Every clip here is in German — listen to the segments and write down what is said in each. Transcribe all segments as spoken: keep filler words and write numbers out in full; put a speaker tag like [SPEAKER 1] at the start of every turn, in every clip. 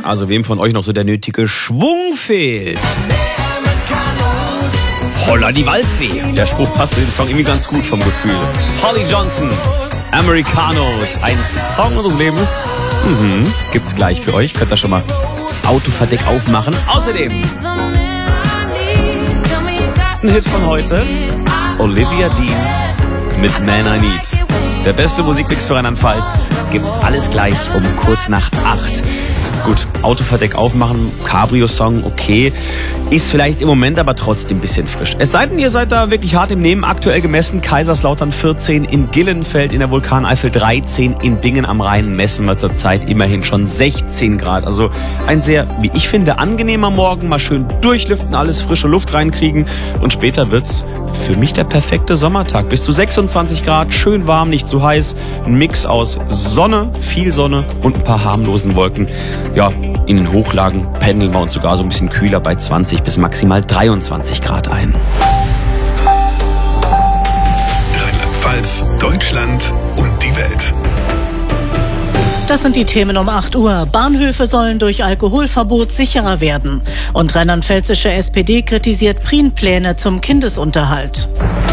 [SPEAKER 1] Also wem von euch noch so der nötige Schwung fehlt? Holla die Waldfee. Der Spruch passt zu dem Song irgendwie ganz gut vom Gefühl. Holly Johnson, Americanos, ein Song unseres Lebens. Mhm, gibt's gleich für euch. Könnt ihr schon mal das Autoverdeck aufmachen. Außerdem ein Hit von heute. Olivia Dean mit Man I Need. Der beste Musikmix für Rheinland-Pfalz gibt's alles gleich um kurz nach acht. Gut, Autoverdeck aufmachen, Cabrio-Song, okay. Ist vielleicht im Moment aber trotzdem ein bisschen frisch. Es sei denn, ihr seid da wirklich hart im Nehmen. Aktuell gemessen Kaiserslautern vierzehn, in Gillenfeld in der Vulkaneifel dreizehn, in Bingen am Rhein messen wir zurzeit immerhin schon sechzehn Grad. Also ein sehr, wie ich finde, angenehmer Morgen. Mal schön durchlüften, alles frische Luft reinkriegen. Und später wird's für mich der perfekte Sommertag. Bis zu sechsundzwanzig Grad, schön warm, nicht zu heiß. Ein Mix aus Sonne, viel Sonne und ein paar harmlosen Wolken. Ja, in den Hochlagen pendeln wir uns sogar so ein bisschen kühler bei zwanzig bis maximal dreiundzwanzig Grad ein.
[SPEAKER 2] Rheinland-Pfalz, Deutschland und die Welt.
[SPEAKER 3] Das sind die Themen um acht Uhr. Bahnhöfe sollen durch Alkoholverbot sicherer werden. Und rheinland-pfälzische S P D kritisiert Prien-Pläne zum Kindesunterhalt.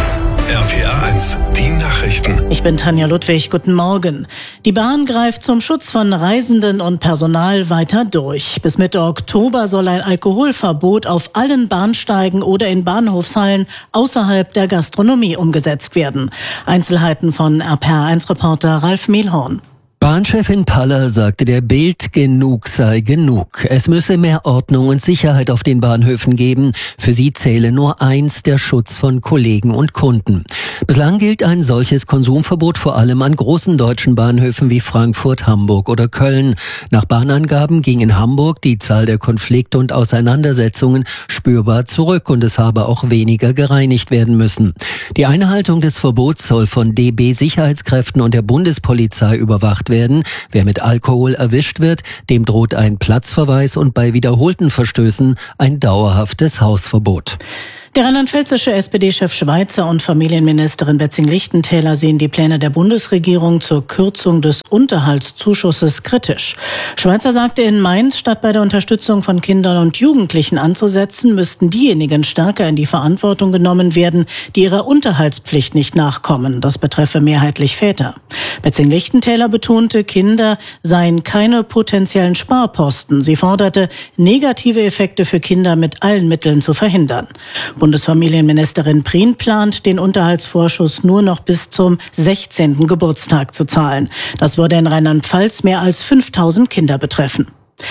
[SPEAKER 2] R P R eins, die Nachrichten.
[SPEAKER 3] Ich bin Tanja Ludwig, guten Morgen. Die Bahn greift zum Schutz von Reisenden und Personal weiter durch. Bis Mitte Oktober soll ein Alkoholverbot auf allen Bahnsteigen oder in Bahnhofshallen außerhalb der Gastronomie umgesetzt werden. Einzelheiten von R P R eins Reporter Ralf Mehlhorn.
[SPEAKER 4] Bahnchefin Paller sagte der Bild, genug sei genug. Es müsse mehr Ordnung und Sicherheit auf den Bahnhöfen geben. Für sie zähle nur eins, der Schutz von Kollegen und Kunden. Bislang gilt ein solches Konsumverbot vor allem an großen deutschen Bahnhöfen wie Frankfurt, Hamburg oder Köln. Nach Bahnangaben ging in Hamburg die Zahl der Konflikte und Auseinandersetzungen spürbar zurück und es habe auch weniger gereinigt werden müssen. Die Einhaltung des Verbots soll von D B-Sicherheitskräften und der Bundespolizei überwacht werden. Wer mit Alkohol erwischt wird, dem droht ein Platzverweis und bei wiederholten Verstößen ein dauerhaftes Hausverbot.
[SPEAKER 3] Der rheinland-pfälzische S P D-Chef Schweizer und Familienministerin Betzing-Lichtentäler sehen die Pläne der Bundesregierung zur Kürzung des Unterhaltszuschusses kritisch. Schweizer sagte in Mainz, statt bei der Unterstützung von Kindern und Jugendlichen anzusetzen, müssten diejenigen stärker in die Verantwortung genommen werden, die ihrer Unterhaltspflicht nicht nachkommen. Das betreffe mehrheitlich Väter. Betzing-Lichtentäler betonte, Kinder seien keine potenziellen Sparposten. Sie forderte, negative Effekte für Kinder mit allen Mitteln zu verhindern. Bundesfamilienministerin Prien plant, den Unterhaltsvorschuss nur noch bis zum sechzehnten Geburtstag zu zahlen. Das würde in Rheinland-Pfalz mehr als fünftausend Kinder betreffen.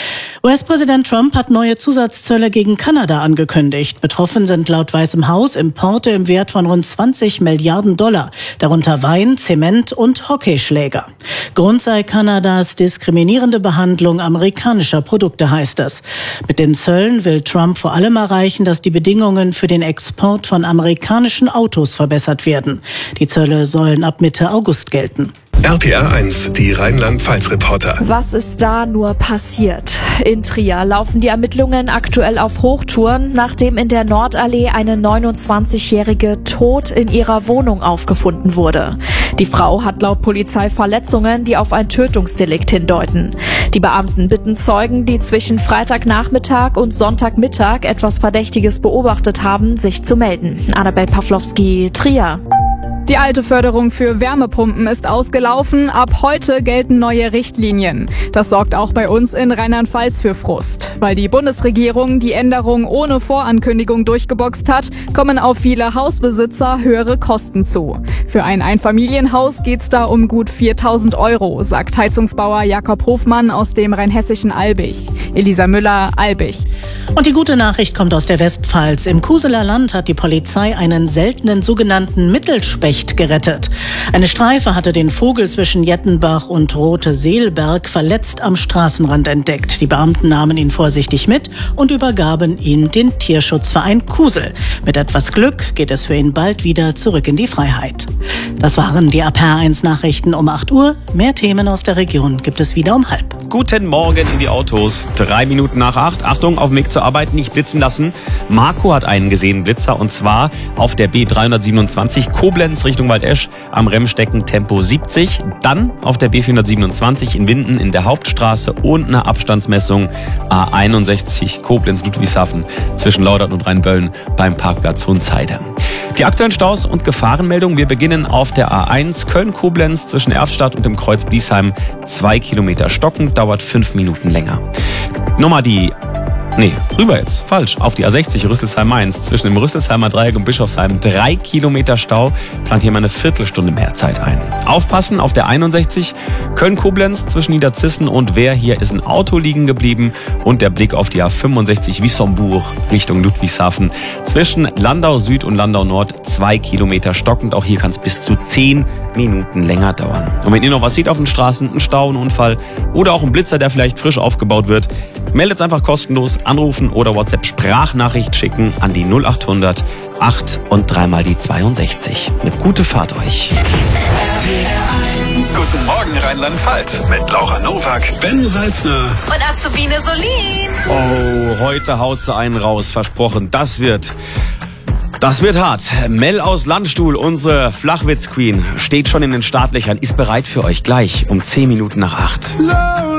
[SPEAKER 3] U S-Präsident Trump hat neue Zusatzzölle gegen Kanada angekündigt. Betroffen sind laut Weißem Haus Importe im Wert von rund zwanzig Milliarden Dollar, darunter Wein, Zement und Hockeyschläger. Grund sei Kanadas diskriminierende Behandlung amerikanischer Produkte, heißt es. Mit den Zöllen will Trump vor allem erreichen, dass die Bedingungen für den Export von amerikanischen Autos verbessert werden. Die Zölle sollen ab Mitte August gelten.
[SPEAKER 2] R P R eins, die Rheinland-Pfalz-Reporter.
[SPEAKER 5] Was ist da nur passiert? In Trier laufen die Ermittlungen aktuell auf Hochtouren, nachdem in der Nordallee eine neunundzwanzigjährige tot in ihrer Wohnung aufgefunden wurde. Die Frau hat laut Polizei Verletzungen, die auf ein Tötungsdelikt hindeuten. Die Beamten bitten Zeugen, die zwischen Freitagnachmittag und Sonntagmittag etwas Verdächtiges beobachtet haben, sich zu melden. Annabel Pawlowski, Trier.
[SPEAKER 6] Die alte Förderung für Wärmepumpen ist ausgelaufen. Ab heute gelten neue Richtlinien. Das sorgt auch bei uns in Rheinland-Pfalz für Frust. Weil die Bundesregierung die Änderung ohne Vorankündigung durchgeboxt hat, kommen auf viele Hausbesitzer höhere Kosten zu. Für ein Einfamilienhaus geht's da um gut viertausend Euro, sagt Heizungsbauer Jakob Hofmann aus dem rheinhessischen Albig. Elisa Müller, Albig.
[SPEAKER 3] Und die gute Nachricht kommt aus der Westpfalz. Im Kuseler Land hat die Polizei einen seltenen sogenannten Mittelspecht gerettet. Eine Streife hatte den Vogel zwischen Jettenbach und Rote-Seelberg verletzt am Straßenrand entdeckt. Die Beamten nahmen ihn vorsichtig mit und übergaben ihn den Tierschutzverein Kusel. Mit etwas Glück geht es für ihn bald wieder zurück in die Freiheit. Das waren die R P R eins Nachrichten um acht Uhr. Mehr Themen aus der Region gibt es wieder um halb.
[SPEAKER 1] Guten Morgen in die Autos. Drei Minuten nach acht. Achtung, auf dem Weg zur Arbeit nicht blitzen lassen. Marco hat einen gesehen, Blitzer, und zwar auf der B dreihundertsiebenundzwanzig Koblenz Richtung Waldesch am Remmstecken Tempo siebzig. Dann auf der B vierhundertsiebenundzwanzig in Winden in der Hauptstraße und eine Abstandsmessung A einundsechzig Koblenz-Ludwigshafen zwischen Laudern und Rheinböllen beim Parkplatz Hundsheide. Die aktuellen Staus und Gefahrenmeldungen. Wir beginnen auf der A eins Köln-Koblenz zwischen Erftstadt und dem Kreuz Biesheim. Zwei Kilometer stockend, dauert fünf Minuten länger. Nochmal die... Nee, rüber jetzt. Falsch. Auf die A sechzig Rüsselsheim-Mainz. Zwischen dem Rüsselsheimer Dreieck und Bischofsheim drei Kilometer Stau. Plant hier mal eine Viertelstunde mehr Zeit ein. Aufpassen auf der einundsechzig Köln-Koblenz zwischen Niederzissen und Wehr. Hier ist ein Auto liegen geblieben. Und der Blick auf die A fünfundsechzig Wissembourg Richtung Ludwigshafen. Zwischen Landau Süd und Landau Nord zwei Kilometer stockend. Auch hier kann es bis zu zehn Minuten länger dauern. Und wenn ihr noch was seht auf den Straßen, einen Stau, einen Unfall oder auch einen Blitzer, der vielleicht frisch aufgebaut wird, meldet es einfach kostenlos. Anrufen oder WhatsApp-Sprachnachricht schicken an die null achthundert acht und dreimal die zweiundsechzig. Eine gute Fahrt euch.
[SPEAKER 2] Guten Morgen Rheinland-Pfalz mit Laura Nowak, Ben Salzner
[SPEAKER 7] und Azubine Solin.
[SPEAKER 1] Oh, heute haut sie einen raus, versprochen. Das wird... Das wird hart. Mel aus Landstuhl, unsere Flachwitz-Queen, steht schon in den Startlöchern, ist bereit für euch gleich um zehn Minuten nach acht.